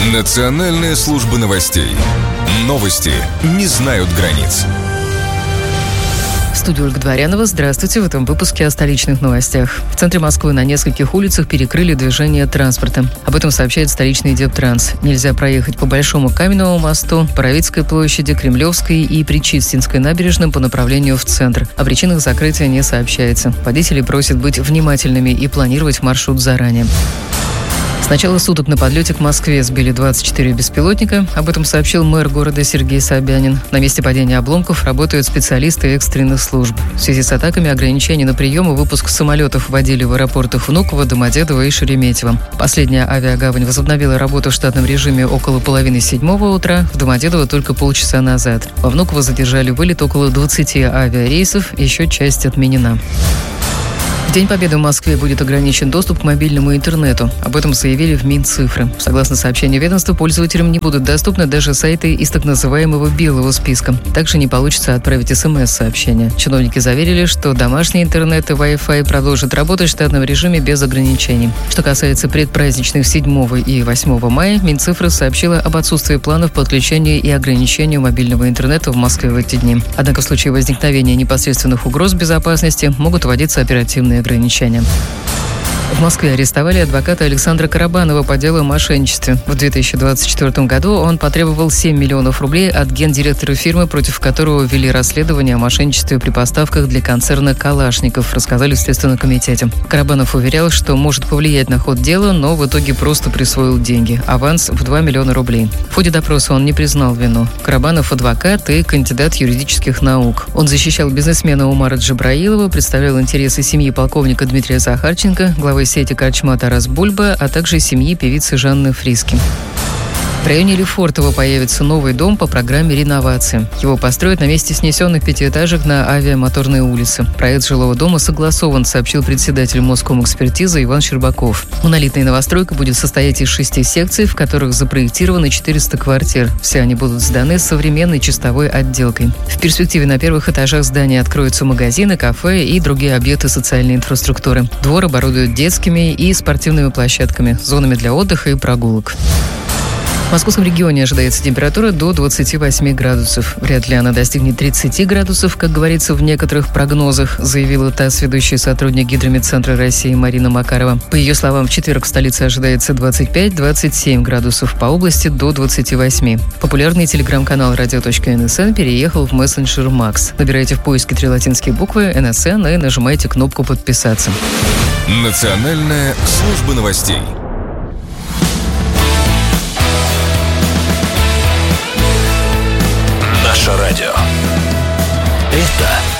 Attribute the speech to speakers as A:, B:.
A: Национальная служба новостей. Новости не знают границ.
B: В студии Ольга Дворянова. Здравствуйте. В этом выпуске о столичных новостях. В центре Москвы на нескольких улицах перекрыли движение транспорта. Об этом сообщает столичный Дептранс. Нельзя проехать по Большому Каменному мосту, Боровицкой площади, Кремлевской и Причистинской набережным по направлению в центр. О причинах закрытия не сообщается. Водители просят быть внимательными и планировать маршрут заранее. С начала суток на подлете к Москве сбили 24 беспилотника. Об этом сообщил мэр города Сергей Собянин. На месте падения обломков работают специалисты экстренных служб. В связи с атаками ограничения на прием и выпуск самолетов вводили в аэропортах Внуково, Домодедово и Шереметьево. Последняя авиагавань возобновила работу в штатном режиме около 6:30 утра, в Домодедово только полчаса назад. Во Внуково задержали вылет около 20 авиарейсов, еще часть отменена. В День Победы в Москве будет ограничен доступ к мобильному интернету. Об этом заявили в Минцифры. Согласно сообщению ведомства, пользователям не будут доступны даже сайты из так называемого белого списка. Также не получится отправить СМС-сообщения. Чиновники заверили, что домашний интернет и Wi-Fi продолжат работать в штатном режиме без ограничений. Что касается предпраздничных 7 и 8 мая, Минцифры сообщила об отсутствии планов по отключению и ограничению мобильного интернета в Москве в эти дни. Однако в случае возникновения непосредственных угроз безопасности могут вводиться оперативные ограничения. В Москве арестовали адвоката Александра Карабанова по делу о мошенничестве. В 2024 году он потребовал 7 миллионов рублей от гендиректора фирмы, против которого вели расследование о мошенничестве при поставках для концерна «Калашников», рассказали в Следственном комитете. Карабанов уверял, что может повлиять на ход дела, но в итоге просто присвоил деньги. Аванс в 2 миллиона рублей. В ходе допроса он не признал вину. Карабанов – адвокат и кандидат юридических наук. Он защищал бизнесмена Умара Джабраилова, представлял интересы семьи полковника Дмитрия Захарченко, главы сети «Корчма» Тарас Бульба, а также семьи певицы Жанны Фриски. В районе Лефортово появится новый дом по программе реновации. Его построят на месте снесенных 5-этажек на Авиамоторной улице. Проект жилого дома согласован, сообщил председатель Моском-экспертизы Иван Щербаков. Монолитная новостройка будет состоять из 6 секций, в которых запроектированы 400 квартир. Все они будут сданы с современной чистовой отделкой. В перспективе на первых этажах здания откроются магазины, кафе и другие объекты социальной инфраструктуры. Двор оборудуют детскими и спортивными площадками, зонами для отдыха и прогулок. В московском регионе ожидается температура до 28 градусов. Вряд ли она достигнет 30 градусов, как говорится в некоторых прогнозах, заявила ТАСС ведущий сотрудник Гидрометцентра России Марина Макарова. По ее словам, в четверг в столице ожидается 25-27 градусов, по области до 28. Популярный телеграм-канал «Радио.НСН» переехал в мессенджер «Макс». Набирайте в поиске 3 латинские буквы «НСН» и нажимайте кнопку «Подписаться».
A: Национальная служба новостей.
C: Наше радио. Это